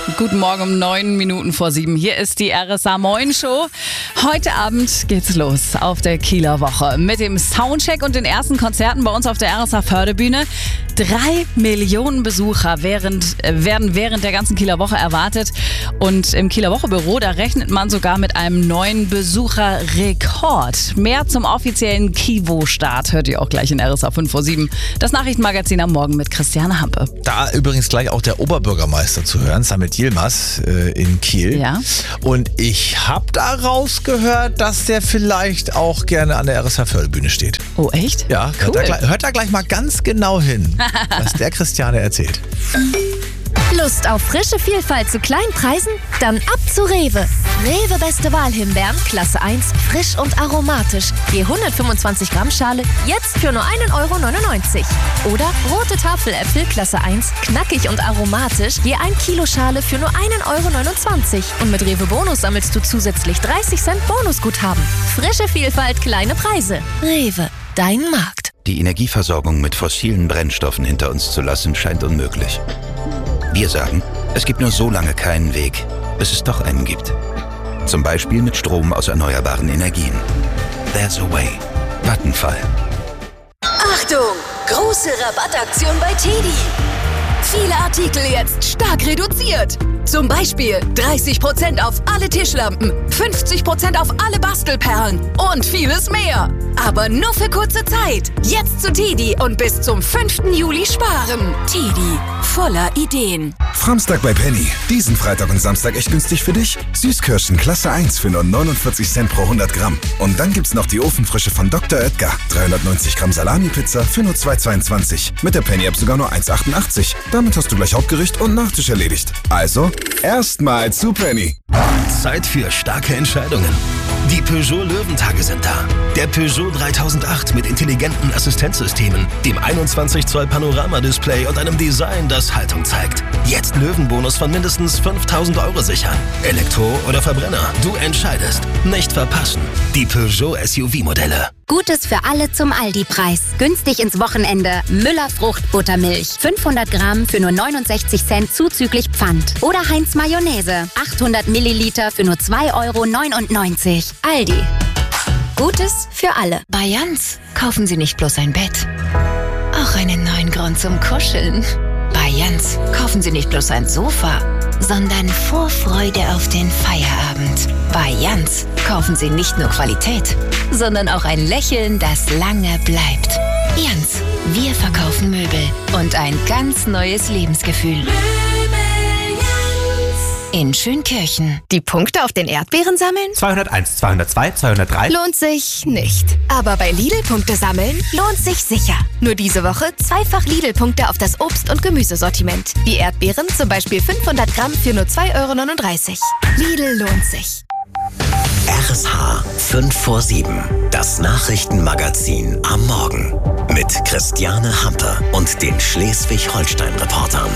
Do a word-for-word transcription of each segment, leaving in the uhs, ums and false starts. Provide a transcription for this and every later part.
Guten Morgen um neun Minuten vor sieben. Hier ist die R S A Moin Show. Heute Abend geht's los auf der Kieler Woche mit dem Soundcheck und den ersten Konzerten bei uns auf der R S A Förderbühne. Drei Millionen Besucher während, werden während der ganzen Kieler Woche erwartet. Und im Kieler Woche Büro, da rechnet man sogar mit einem neuen Besucherrekord. Mehr zum offiziellen Kivo-Start hört ihr auch gleich in R S A fünf vor sieben. Das Nachrichtenmagazin am Morgen mit Christiane Hampe. Da übrigens gleich auch der Oberbürgermeister zu hören, Samet Yilmaz äh, in Kiel. Ja. Und ich habe daraus gehört, dass der vielleicht auch gerne an der R S A Förderbühne steht. Oh, echt? Ja, cool. hört, da, hört da gleich mal ganz genau hin, was der Christiane erzählt. Lust auf frische Vielfalt zu kleinen Preisen? Dann ab zu Rewe. Rewe Beste Wahl Himbeeren, Klasse eins, frisch und aromatisch. Je hundertfünfundzwanzig Gramm Schale, jetzt für nur ein Euro neunundneunzig. Oder rote Tafeläpfel, Klasse eins, knackig und aromatisch. Je ein Kilo Schale für nur ein Euro neunundzwanzig. Und mit Rewe Bonus sammelst du zusätzlich dreißig Cent Bonusguthaben. Frische Vielfalt, kleine Preise. Rewe, dein Markt. Die Energieversorgung mit fossilen Brennstoffen hinter uns zu lassen, scheint unmöglich. Wir sagen, es gibt nur so lange keinen Weg, bis es doch einen gibt. Zum Beispiel mit Strom aus erneuerbaren Energien. There's a way. Vattenfall. Achtung! Große Rabattaktion bei Teddy. Viele Artikel jetzt stark reduziert. Zum Beispiel dreißig Prozent auf alle Tischlampen, fünfzig Prozent auf alle Bastelperlen und vieles mehr. Aber nur für kurze Zeit. Jetzt zu Teddy und bis zum fünften Juli sparen. Teddy, voller Ideen. Samstag bei Penny. Diesen Freitag und Samstag echt günstig für dich. Süßkirschen Klasse eins für nur neunundvierzig Cent pro hundert Gramm. Und dann gibt's noch die Ofenfrische von Doktor Oetker. dreihundertneunzig Gramm Salami-Pizza für nur zwei Euro zweiundzwanzig. Mit der Penny-App sogar nur eins Euro achtundachtzig. Damit hast du gleich Hauptgericht und Nachtisch erledigt. Also, erstmal zu Penny. Zeit für starke Entscheidungen. Die Peugeot Löwentage sind da. Der Peugeot dreitausendacht mit intelligenten Assistenzsystemen, dem einundzwanzig Zoll Panoramadisplay und einem Design, das Haltung zeigt. Jetzt Löwenbonus von mindestens fünftausend Euro sichern. Elektro oder Verbrenner, du entscheidest. Nicht verpassen. Die Peugeot S U V-Modelle. Gutes für alle zum Aldi-Preis. Günstig ins Wochenende. Müller Fruchtbuttermilch. fünfhundert Gramm für nur neunundsechzig Cent zuzüglich Pfand. Oder Heinz Mayonnaise. achthundert Milliliter für nur zwei Euro neunundneunzig. Aldi. Gutes für alle. Bei Jans kaufen Sie nicht bloß ein Bett, auch einen neuen Grund zum Kuscheln. Bei Jans kaufen Sie nicht bloß ein Sofa, sondern Vorfreude auf den Feierabend. Bei Jans kaufen Sie nicht nur Qualität, sondern auch ein Lächeln, das lange bleibt. Jans, wir verkaufen Möbel und ein ganz neues Lebensgefühl. In Schönkirchen. Die Punkte auf den Erdbeeren sammeln? zweihunderteins, zweihundertzwei, zweihundertdrei. Lohnt sich nicht. Aber bei Lidl-Punkte sammeln lohnt sich sicher. Nur diese Woche zweifach Lidl-Punkte auf das Obst- und Gemüsesortiment. Die Erdbeeren zum Beispiel fünfhundert Gramm für nur zwei Euro neununddreißig. Lidl lohnt sich. R S H fünf vor sieben. Das Nachrichtenmagazin am Morgen. Mit Christiane Hampe und den Schleswig-Holstein-Reportern.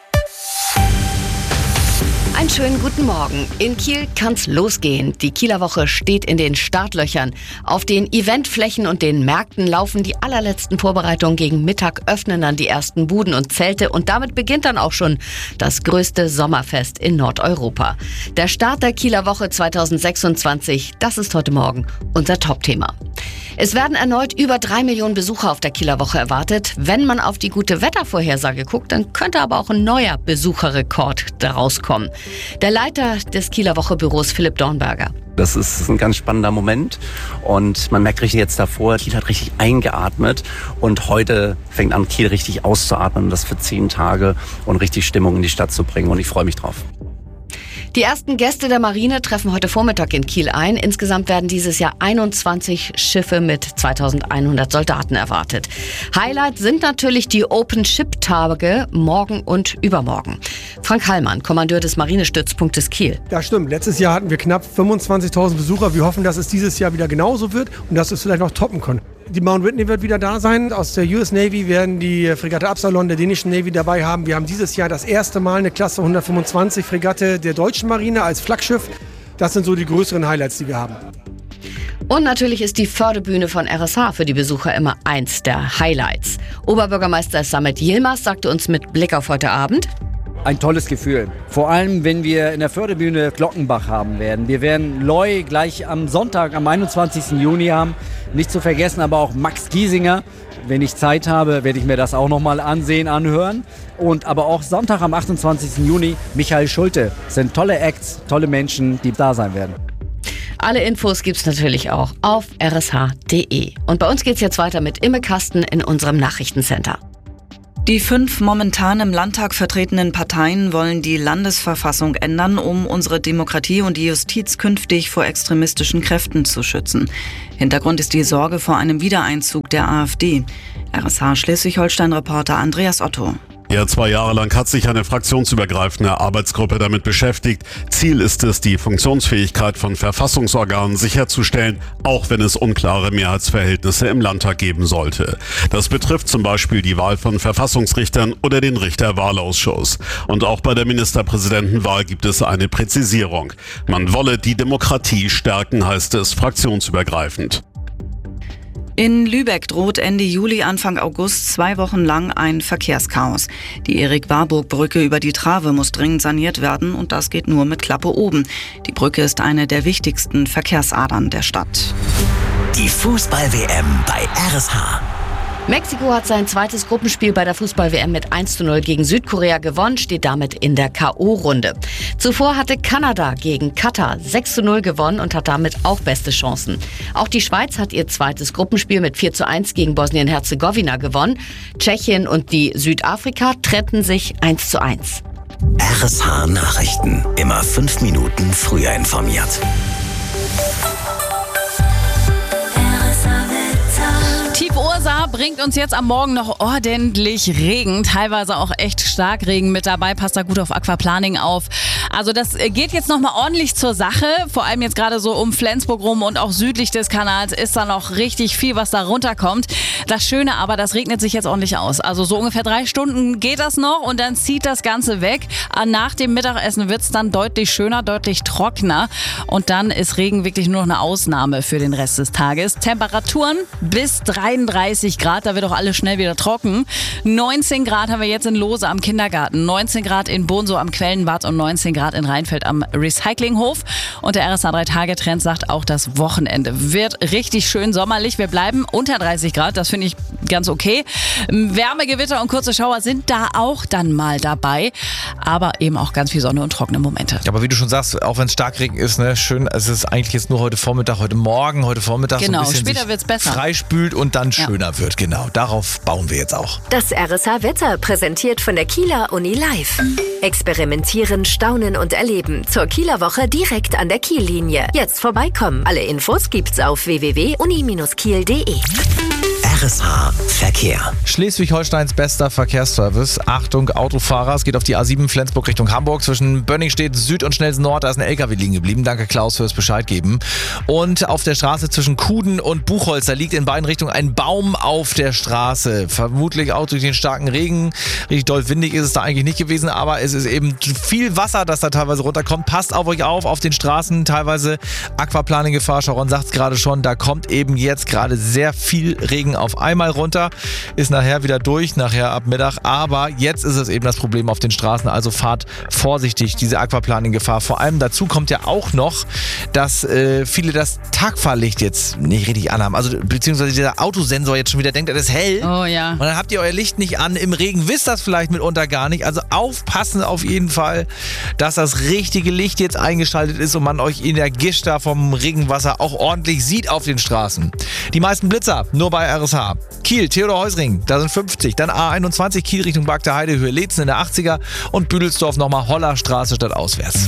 Einen schönen guten Morgen. In Kiel kann's losgehen. Die Kieler Woche steht in den Startlöchern. Auf den Eventflächen und den Märkten laufen die allerletzten Vorbereitungen. Gegen Mittag öffnen dann die ersten Buden und Zelte und damit beginnt dann auch schon das größte Sommerfest in Nordeuropa. Der Start der Kieler Woche zweitausendsechsundzwanzig, das ist heute Morgen unser Topthema. Es werden erneut über drei Millionen Besucher auf der Kieler Woche erwartet. Wenn man auf die gute Wettervorhersage guckt, dann könnte aber auch ein neuer Besucherrekord daraus kommen. Der Leiter des Kieler Woche-Büros, Philipp Dornberger. Das ist ein ganz spannender Moment und man merkt richtig jetzt davor, Kiel hat richtig eingeatmet und heute fängt an, Kiel richtig auszuatmen, das für zehn Tage und richtig Stimmung in die Stadt zu bringen und ich freue mich drauf. Die ersten Gäste der Marine treffen heute Vormittag in Kiel ein. Insgesamt werden dieses Jahr einundzwanzig Schiffe mit zweitausendeinhundert Soldaten erwartet. Highlight sind natürlich die Open-Ship-Tage morgen und übermorgen. Frank Hallmann, Kommandeur des Marinestützpunktes Kiel. Ja, stimmt. Letztes Jahr hatten wir knapp fünfundzwanzigtausend Besucher. Wir hoffen, dass es dieses Jahr wieder genauso wird und dass es vielleicht noch toppen können. Die Mount Whitney wird wieder da sein. Aus der U S Navy werden die Fregatte Absalon der dänischen Navy dabei haben. Wir haben dieses Jahr das erste Mal eine Klasse hundertfünfundzwanzig Fregatte der deutschen Marine als Flaggschiff. Das sind so die größeren Highlights, die wir haben. Und natürlich ist die Förderbühne von R S H für die Besucher immer eins der Highlights. Oberbürgermeister Samet Yilmaz sagte uns mit Blick auf heute Abend: ein tolles Gefühl. Vor allem, wenn wir in der Förderbühne Glockenbach haben werden. Wir werden Loi gleich am Sonntag, am einundzwanzigsten Juni haben. Nicht zu vergessen, aber auch Max Giesinger. Wenn ich Zeit habe, werde ich mir das auch nochmal ansehen, anhören. Und aber auch Sonntag am achtundzwanzigsten Juni Michael Schulte. Das sind tolle Acts, tolle Menschen, die da sein werden. Alle Infos gibt's natürlich auch auf r s h punkt d e. Und bei uns geht's jetzt weiter mit Imme Kasten in unserem Nachrichtencenter. Die fünf momentan im Landtag vertretenen Parteien wollen die Landesverfassung ändern, um unsere Demokratie und die Justiz künftig vor extremistischen Kräften zu schützen. Hintergrund ist die Sorge vor einem Wiedereinzug der AfD. R S H Schleswig-Holstein-Reporter Andreas Otto. Ja, zwei Jahre lang hat sich eine fraktionsübergreifende Arbeitsgruppe damit beschäftigt. Ziel ist es, die Funktionsfähigkeit von Verfassungsorganen sicherzustellen, auch wenn es unklare Mehrheitsverhältnisse im Landtag geben sollte. Das betrifft zum Beispiel die Wahl von Verfassungsrichtern oder den Richterwahlausschuss. Und auch bei der Ministerpräsidentenwahl gibt es eine Präzisierung. Man wolle die Demokratie stärken, heißt es fraktionsübergreifend. In Lübeck droht Ende Juli, Anfang August zwei Wochen lang ein Verkehrschaos. Die Erik-Warburg-Brücke über die Trave muss dringend saniert werden und das geht nur mit Klappe oben. Die Brücke ist eine der wichtigsten Verkehrsadern der Stadt. Die Fußball-W M bei R S H. Mexiko hat sein zweites Gruppenspiel bei der Fußball-W M mit eins zu null gegen Südkorea gewonnen, steht damit in der K O-Runde. Zuvor hatte Kanada gegen Katar sechs zu null gewonnen und hat damit auch beste Chancen. Auch die Schweiz hat ihr zweites Gruppenspiel mit vier zu eins gegen Bosnien-Herzegowina gewonnen. Tschechien und die Südafrika trennten sich eins zu eins. R S H Nachrichten. Immer fünf Minuten früher informiert. Tief Ursa bringt uns jetzt am Morgen noch ordentlich Regen, teilweise auch echt Starkregen mit dabei. Passt da gut auf Aquaplaning auf. Also das geht jetzt nochmal ordentlich zur Sache, vor allem jetzt gerade so um Flensburg rum und auch südlich des Kanals ist da noch richtig viel, was da runterkommt. Das Schöne aber, das regnet sich jetzt ordentlich aus. Also so ungefähr drei Stunden geht das noch und dann zieht das Ganze weg. Nach dem Mittagessen wird es dann deutlich schöner, deutlich trockener und dann ist Regen wirklich nur noch eine Ausnahme für den Rest des Tages. Temperaturen bis dreiunddreißig Grad, da wird auch alles schnell wieder trocken. neunzehn Grad haben wir jetzt in Lose am Kindergarten, neunzehn Grad in Bonsow am Quellenbad und neunzehn Grad in Rheinfeld am Recyclinghof. Und der R S H drei Tage Trend sagt auch, das Wochenende wird richtig schön sommerlich. Wir bleiben unter dreißig Grad, das finde ich ganz okay. Wärmegewitter und kurze Schauer sind da auch dann mal dabei, aber eben auch ganz viel Sonne und trockene Momente. Aber wie du schon sagst, auch wenn es Starkregen ist, ne, schön, es ist eigentlich jetzt nur heute Vormittag, heute Morgen, heute Vormittag genau, so ein bisschen später wird's besser. Freispült und dann schöner ja. wird. Genau, darauf bauen wir jetzt auch. Das R S H-Wetter präsentiert von der Kieler Uni Live. Experimentieren, staunen und erleben. Zur Kieler Woche direkt an der Kiellinie. Jetzt vorbeikommen. Alle Infos gibt's auf w w w punkt uni Bindestrich kiel punkt d e. R S H Verkehr. Schleswig-Holsteins bester Verkehrsservice. Achtung, Autofahrer. Es geht auf die A sieben Flensburg Richtung Hamburg. Zwischen Bönningstedt Süd und Schnelsen Nord. Da ist ein L K W liegen geblieben. Danke Klaus fürs Bescheid geben. Und auf der Straße zwischen Kuden und Buchholz. Da liegt in beiden Richtungen ein Baum auf der Straße. Vermutlich auch durch den starken Regen. Richtig doll windig ist es da eigentlich nicht gewesen. Aber es ist eben viel Wasser, das da teilweise runterkommt. Passt auf euch auf, auf den Straßen. Teilweise Aquaplaning-Gefahr. Sharon sagt es gerade schon. Da kommt eben jetzt gerade sehr viel Regen auf einmal runter, ist nachher wieder durch, nachher ab Mittag, aber jetzt ist es eben das Problem auf den Straßen, also fahrt vorsichtig, diese Aquaplaning-Gefahr. Vor allem dazu kommt ja auch noch, dass äh, viele das Tagfahrlicht jetzt nicht richtig anhaben, also beziehungsweise dieser Autosensor jetzt schon wieder denkt, das ist hell. Oh ja. Und dann habt ihr euer Licht nicht an, im Regen wisst das vielleicht mitunter gar nicht, also aufpassen auf jeden Fall, dass das richtige Licht jetzt eingeschaltet ist und man euch in der Gischt da vom Regenwasser auch ordentlich sieht auf den Straßen. Die meisten Blitzer nur bei R S H. Kiel, Theodor-Heuss-Ring, da sind fünfzig. Dann A einundzwanzig, Kiel Richtung Bagder Heide, Höhe Leetzen in der achtziger und Büdelsdorf nochmal Hollerstraße statt auswärts.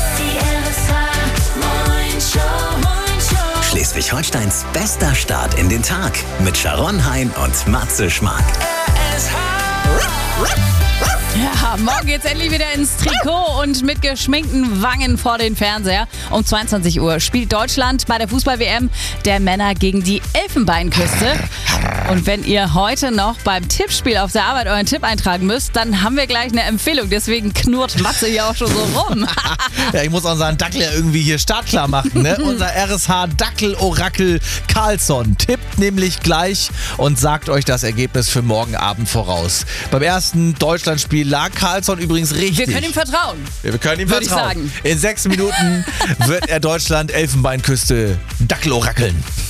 Schleswig-Holsteins bester Start in den Tag mit Sharon Hein und Matze Schmark. Ja, morgen geht's endlich wieder ins Trikot und und mit geschminkten Wangen vor den Fernseher. Um zweiundzwanzig Uhr spielt Deutschland bei der Fußball-W M der Männer gegen die Elfenbeinküste. Und wenn ihr heute noch beim Tippspiel auf der Arbeit euren Tipp eintragen müsst, dann haben wir gleich eine Empfehlung. Deswegen knurrt Matze hier auch schon so rum. Ja, ich muss unseren Dackel ja irgendwie hier startklar machen. Ne? Unser R S H-Dackel-Orakel Carlsson tippt nämlich gleich und sagt euch das Ergebnis für morgen Abend voraus. Beim ersten Deutschlandspiel lag Carlsson übrigens richtig. Wir können ihm vertrauen. Wir können ihm Würde vertrauen. ich sagen. In sechs Minuten wird er Deutschland Elfenbeinküste Dackel-Orakeln.